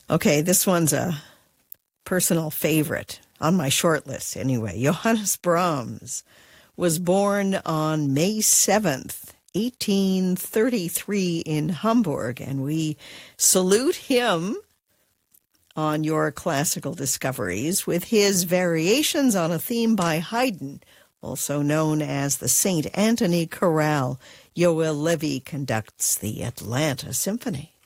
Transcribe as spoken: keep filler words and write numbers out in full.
Okay, this one's a personal favorite on my short list anyway. Johannes Brahms was born on May seventh, eighteen thirty-three in Hamburg, and we salute him on Your Classical Discoveries with his variations on a theme by Haydn, also known as the Saint Anthony Chorale. Yoel Levy conducts the Atlanta Symphony.